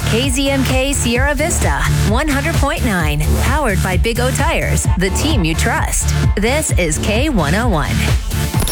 KZMK Sierra Vista, 100.9. Powered by Big O Tires, the team you trust. This is K101.